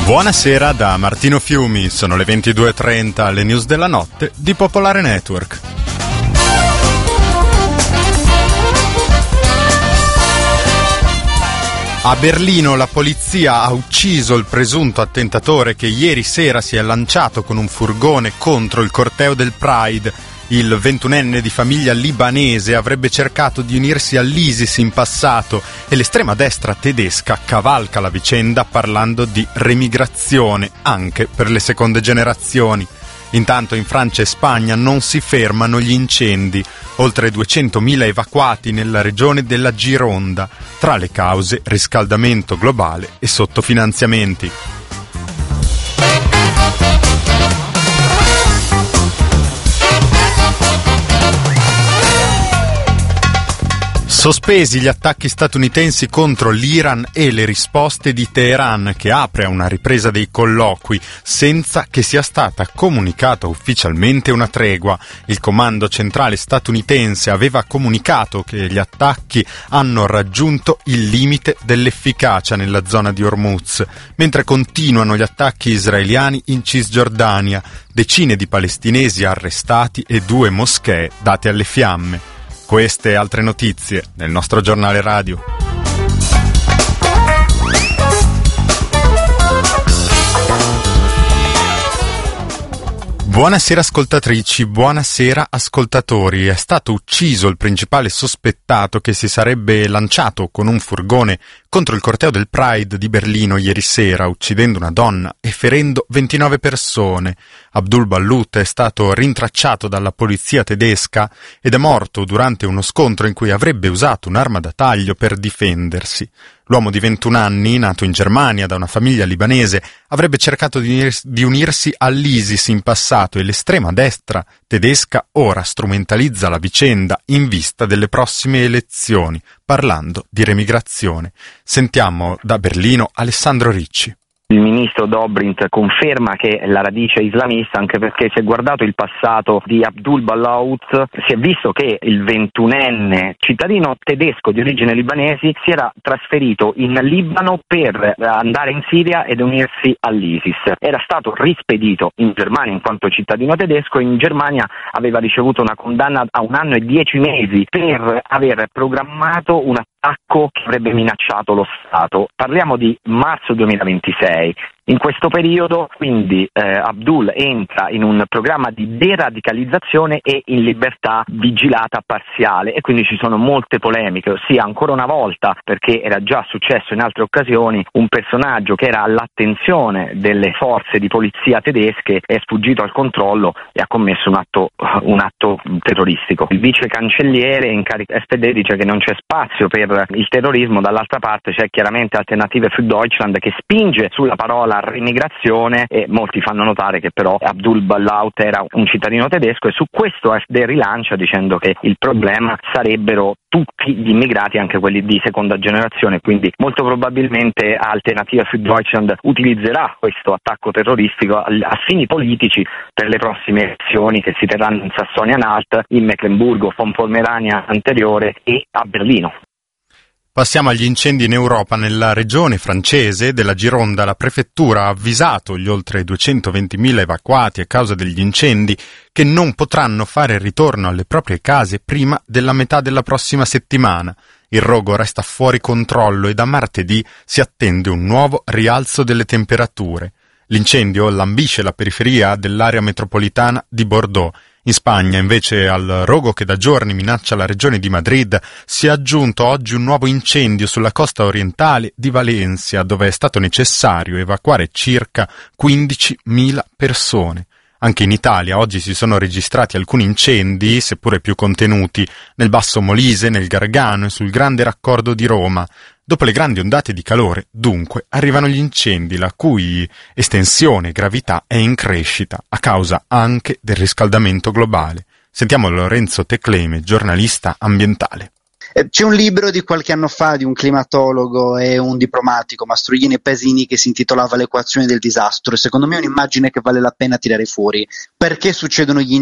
Buonasera da Martino Fiumi, sono le 22:30, le news della notte di Popolare Network. A Berlino la polizia ha ucciso il presunto attentatore che ieri sera si è lanciato con un furgone contro il corteo del Pride. Il 21enne di famiglia libanese avrebbe cercato di unirsi all'ISIS in passato e l'estrema destra tedesca cavalca la vicenda parlando di remigrazione anche per le seconde generazioni. Intanto in Francia e Spagna non si fermano gli incendi, oltre 200.000 evacuati nella regione della Gironda, tra le cause riscaldamento globale e sottofinanziamenti. Sospesi gli attacchi statunitensi contro l'Iran e le risposte di Teheran, che apre a una ripresa dei colloqui senza che sia stata comunicata ufficialmente una tregua. Il comando centrale statunitense aveva comunicato che gli attacchi hanno raggiunto il limite dell'efficacia nella zona di Hormuz, mentre continuano gli attacchi israeliani in Cisgiordania, decine di palestinesi arrestati e 2 moschee date alle fiamme. Queste e altre notizie nel nostro giornale radio. Buonasera ascoltatrici, buonasera ascoltatori. È stato ucciso il principale sospettato che si sarebbe lanciato con un furgone contro il corteo del Pride di Berlino ieri sera, uccidendo una donna e ferendo 29 persone. Abdul Ballout è stato rintracciato dalla polizia tedesca ed è morto durante uno scontro in cui avrebbe usato un'arma da taglio per difendersi. L'uomo di 21 anni, nato in Germania da una famiglia libanese, avrebbe cercato di unirsi all'ISIS in passato e l'estrema destra tedesca ora strumentalizza la vicenda in vista delle prossime elezioni, parlando di remigrazione. Sentiamo da Berlino Alessandro Ricci. Il ministro Dobrindt conferma che è la radice islamista, anche perché si è guardato il passato di Abdul Ballout, si è visto che il 21enne cittadino tedesco di origine libanesi si era trasferito in Libano per andare in Siria ed unirsi all'ISIS. Era stato rispedito in Germania in quanto cittadino tedesco e in Germania aveva ricevuto una condanna a 1 anno e 10 mesi per aver programmato un attacco che avrebbe minacciato lo Stato. Parliamo di marzo 2026. In questo periodo, quindi, Abdul entra in un programma di deradicalizzazione e in libertà vigilata parziale e quindi ci sono molte polemiche, ossia ancora una volta, perché era già successo in altre occasioni, un personaggio che era all'attenzione delle forze di polizia tedesche è sfuggito al controllo e ha commesso un atto terroristico. Il vice cancelliere in carica SPD dice che non c'è spazio per il terrorismo, dall'altra parte c'è chiaramente Alternative für Deutschland che spinge sulla parola remigrazione e molti fanno notare che però Abdul Ballout era un cittadino tedesco e su questo AfD rilancia dicendo che il problema sarebbero tutti gli immigrati, anche quelli di seconda generazione, quindi molto probabilmente Alternative für Deutschland utilizzerà questo attacco terroristico a fini politici per le prossime elezioni che si terranno in Sassonia-Anhalt, in Meclemburgo, von Pomerania anteriore e a Berlino. Passiamo agli incendi in Europa. Nella regione francese della Gironda la prefettura ha avvisato gli oltre 220.000 evacuati a causa degli incendi che non potranno fare ritorno alle proprie case prima della metà della prossima settimana. Il rogo resta fuori controllo e da martedì si attende un nuovo rialzo delle temperature. L'incendio lambisce la periferia dell'area metropolitana di Bordeaux. In Spagna, invece, al rogo che da giorni minaccia la regione di Madrid, si è aggiunto oggi un nuovo incendio sulla costa orientale di Valencia, dove è stato necessario evacuare circa 15.000 persone. Anche in Italia oggi si sono registrati alcuni incendi, seppure più contenuti, nel Basso Molise, nel Gargano e sul Grande Raccordo di Roma. Dopo le grandi ondate di calore, dunque, arrivano gli incendi, la cui estensione e gravità è in crescita, a causa anche del riscaldamento globale. Sentiamo Lorenzo Tecleme, giornalista ambientale. C'è un libro di qualche anno fa di un climatologo e un diplomatico, Mastroianni e Pasini, che si intitolava L'equazione del disastro, e secondo me è un'immagine che vale la pena tirare fuori. Perché succedono gli